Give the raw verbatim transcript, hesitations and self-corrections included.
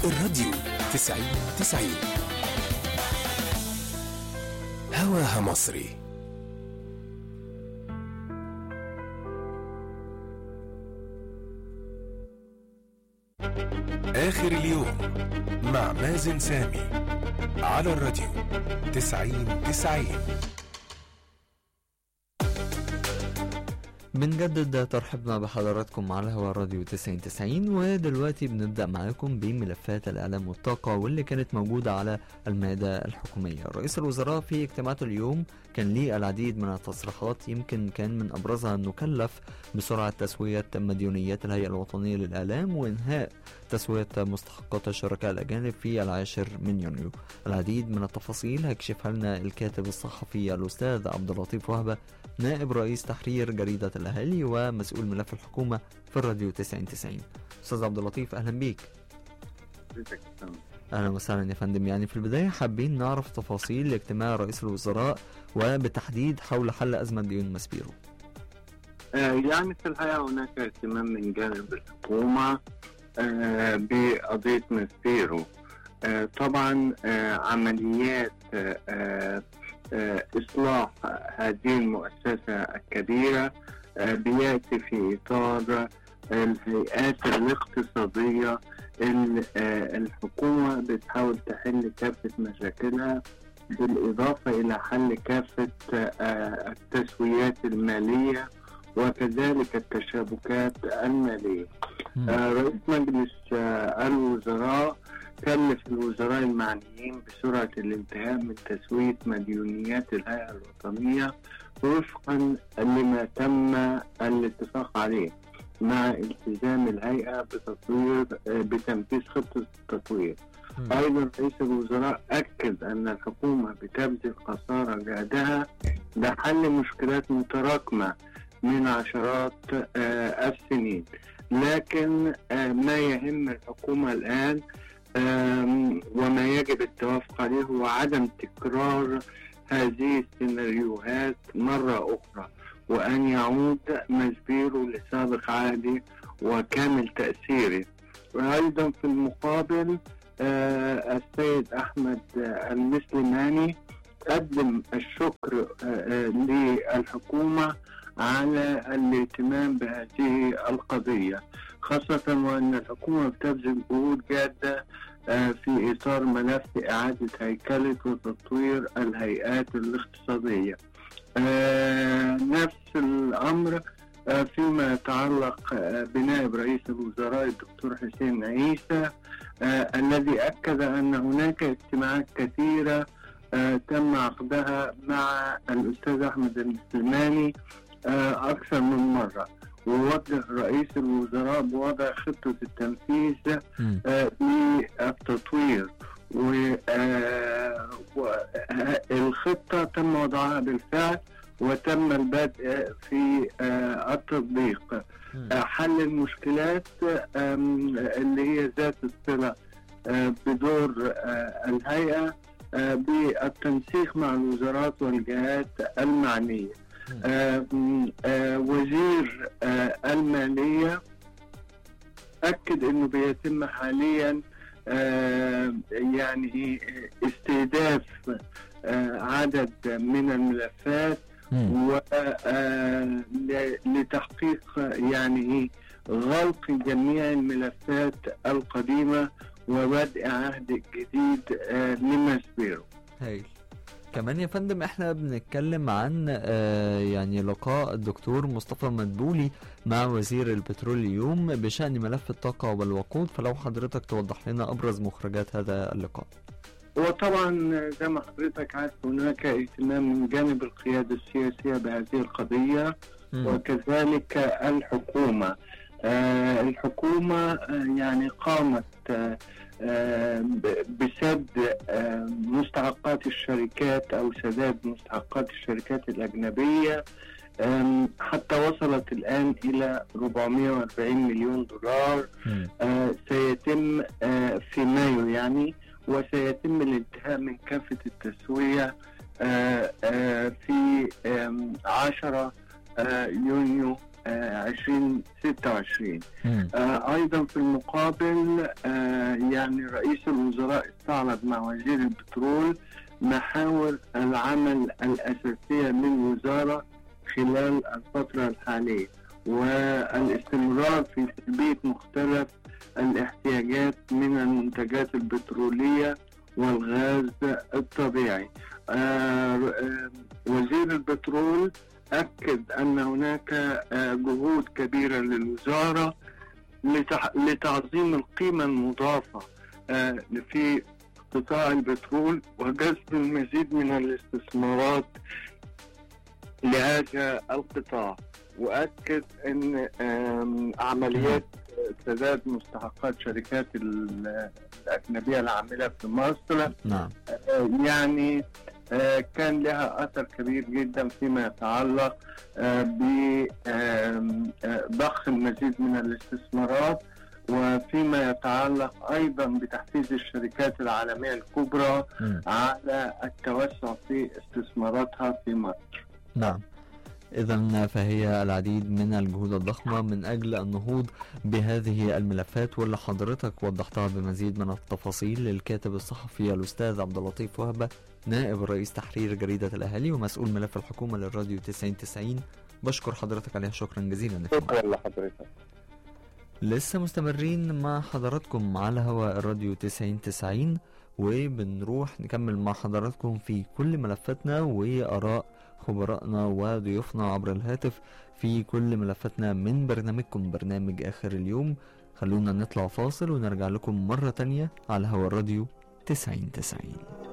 الراديو تسعين تسعين هواها مصري. آخر اليوم مع مازن سامي على الراديو تسعين تسعين. بنجدد ترحبنا بحضراتكم على هوا الراديو تسعين تسعين، ودلوقتي بنبدأ معاكم بملفات الإعلام والطاقة واللي كانت موجودة على المائدة الحكومية. رئيس الوزراء في اجتماعاته اليوم كان ليه العديد من التصريحات، يمكن كان من أبرزها أنه كلف بسرعة تسوية مديونيات الهيئة الوطنية للإعلام وإنهاء تسوية مستحقات الشركاء الأجانب في العاشر من يونيو. العديد من التفاصيل هيكشفها لنا الكاتب الصحفي الأستاذ عبد اللطيف وهبة، نائب رئيس تحرير جريدة الأهالي ومسؤول ملف الحكومة في الراديو تسعين تسعين. أستاذ عبد اللطيف أهلا بيك. أهلا وسهلا يا فندم. يعني في البداية حابين نعرف تفاصيل اجتماع رئيس الوزراء وبالتحديد حول حل أزمة ديون ماسبيرو. يعني في الحقيقة هناك اهتمام من جانب الحكومة بقضية ماسبيرو. طبعا عمليات إصلاح هذه المؤسسة الكبيرة بيأتي في إطار الهيئات الاقتصادية. الحكومة بتحاول تحل كافة مشاكلها بالإضافة إلى حل كافة التسويات المالية وكذلك التشابكات المالية. رئيس مجلس الوزراء كلف الوزراء المعنيين بسرعة الانتهاء من تسوية مديونيات الهيئة الوطنية وفقا لما تم الاتفاق عليه مع التزام الهيئة بتطوير بتنفيذ خطة التطوير. أيضا رئيس الوزراء أكد أن الحكومة بتبذل قصارى جهدها لحل مشكلات متراكمة من عشرات السنين، لكن ما يهم الحكومة الآن وما يجب التوافق عليه هو عدم تكرار هذه السيناريوهات مرة أخرى، وأن يعود ماسبيرو لسابق عهده وكامل تأثيره. وأيضا في المقابل السيد أحمد المسلماني قدم الشكر للحكومة على الاهتمام بهذه القضية، خاصة وأن الحكومة بتبذل جهود جادة في إطار ملف إعادة هيكلة وتطوير الهيئات الاقتصادية. نفس الأمر فيما يتعلق بنائب رئيس الوزراء الدكتور حسين عيسى الذي أكد أن هناك اجتماعات كثيرة تم عقدها مع الأستاذ أحمد المسلماني أكثر من مرة، ووجه رئيس الوزراء بوضع خطة التنفيذ للتطوير، والخطة تم وضعها بالفعل وتم البدء في التطبيق. حل المشكلات اللي هي ذات الصلة بدور الهيئة بالتنسيق مع الوزارات والجهات المعنية. آه آه وزير آه المالية أكد أنه بيتم حاليا آه يعني استهداف آه عدد من الملفات ولتحقيق يعني غلق جميع الملفات القديمة وبدء عهد جديد آه لماسبيرو. هايل. كمان يا فندم احنا بنتكلم عن آه يعني لقاء الدكتور مصطفى مدبولي مع وزير البترول اليوم بشأن ملف الطاقة والوقود، فلو حضرتك توضح لنا أبرز مخرجات هذا اللقاء. وطبعا زي ما حضرتك عارف هناك اهتمام من جانب القيادة السياسية بهذه القضية م. وكذلك الحكومة. آه الحكومة آه يعني قامت آه بسد مستحقات الشركات أو سداد مستحقات الشركات الأجنبية حتى وصلت الآن إلى أربعمائة وأربعين مليون دولار. سيتم في مايو يعني، وسيتم الانتهاء من كافة التسوية في عشرة يونيو عشرين ستة وعشرين. آه أيضا في المقابل آه يعني رئيس الوزراء استعرض مع وزير البترول محاور العمل الأساسية للوزارة خلال الفترة الحالية، والاستمرار في تلبية مختلف الاحتياجات من المنتجات البترولية والغاز الطبيعي. آه آه وزير البترول أكد أن هناك آه جهود كبيرة للوزارة لتعظيم القيمة المضافة آه في قطاع البترول وجذب المزيد من الاستثمارات لهذا القطاع، وأكد أن عمليات سداد مستحقات شركات الأجنبية العاملة في مصر نعم. يعني كان لها أثر كبير جدا فيما يتعلق بضخ المزيد من الاستثمارات، وفيما يتعلق أيضا بتحفيز الشركات العالمية الكبرى م. على التوسع في استثماراتها في مصر. نعم، إذن فهي العديد من الجهود الضخمة من أجل النهوض بهذه الملفات، واللي حضرتك وضحتها بمزيد من التفاصيل للكاتب الصحفي الأستاذ عبد اللطيف وهبة، نائب رئيس تحرير جريدة الأهالي ومسؤول ملف الحكومة للراديو تسعين تسعين. بشكر حضرتك عليها شكرا جزيلا. شكرا لحضرتك. لسه مستمرين مع حضراتكم على هواء الراديو تسعين تسعين، وبنروح نكمل مع حضراتكم في كل ملفاتنا وآراء خبرائنا وضيوفنا عبر الهاتف في كل ملفاتنا من برنامجكم برنامج آخر اليوم. خلونا نطلع فاصل ونرجع لكم مرة تانية على هواء الراديو تسعين تسعين.